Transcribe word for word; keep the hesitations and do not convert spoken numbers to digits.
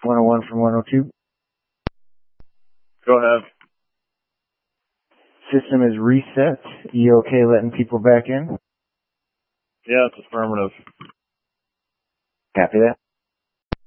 one oh one from one oh two. Go ahead. System is reset. You okay letting people back in? Yeah, it's affirmative. Copy that.